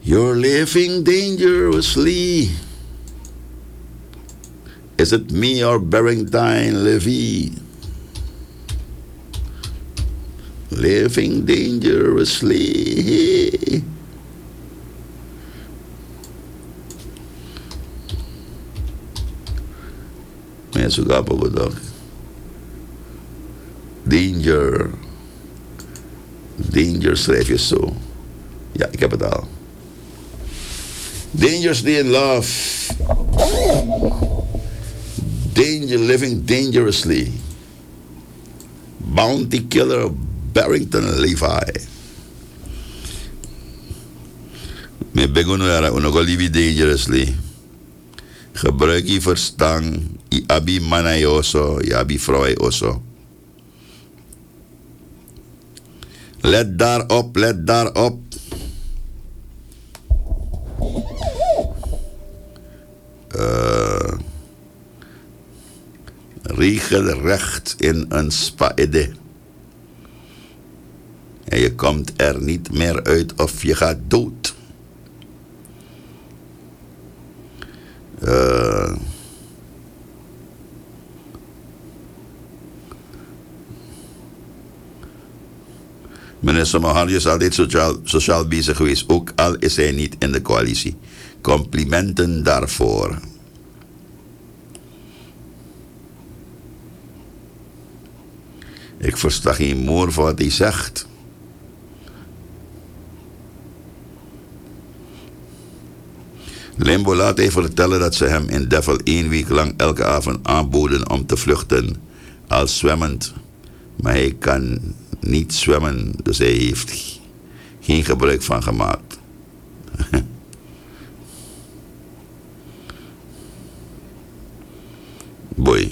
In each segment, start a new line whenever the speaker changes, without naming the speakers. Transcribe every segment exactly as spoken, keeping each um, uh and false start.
You're living dangerously. Is it me or Barrington Levy? Living dangerously. Mensen suka apa betul? Danger. Danger schrijf je zo. Ja, ik heb het al. Dangerously in love. Danger, living dangerously. Bounty killer Barrington Levy. Me begonnen era uno go live dangerously. Gebruik je verstand. I abi manai oso, i abi vrouw oso. Let daarop, let daarop. Uh, regelrecht in een spade. En je komt er niet meer uit of je gaat dood. Uh, Meneer Samahan is altijd sociaal, sociaal bezig geweest, ook al is hij niet in de coalitie. Complimenten daarvoor. Ik versta geen moer van wat hij zegt. Limbo laat hij vertellen dat ze hem in Devil één week lang elke avond aanboden om te vluchten als zwemmend. Maar hij kan niet zwemmen, dus hij heeft geen gebruik van gemaakt. Boy.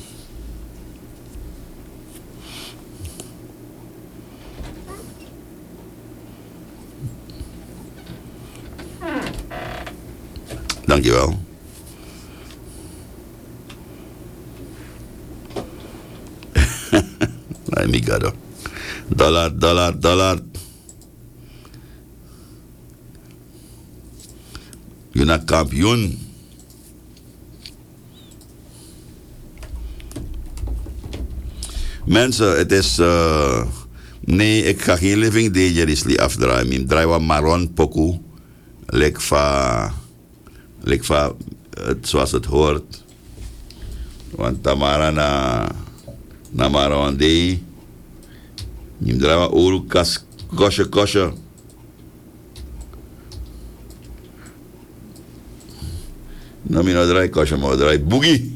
Dankjewel. Nee, migado. Dollar, dollar, dollar. Je bent kampioen. Mensen, het is... Uh, nee, ik ga geen living dangerously afdraaien. Ik draai wat maron poku. Lek va... Lek va... Zoals het hoort. Want Tamara na... Na maron dei. Ik draai wat oru kas... Kosje, kosje. Nou, ik draai kosje, maar ik draai boogie.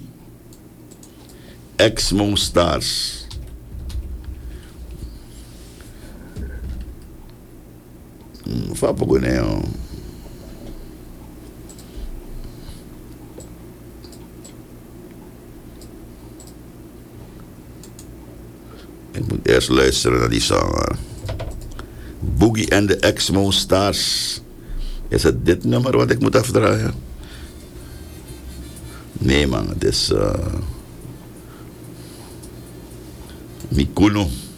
Ex-Mo Stars. Fa poco neo. Ik moet eerst luisteren naar die song. Boogie en de Ex-Mo Stars. Is het dit nummer wat ik moet afdraaien? Nee man, het is... Uh, Mikuno.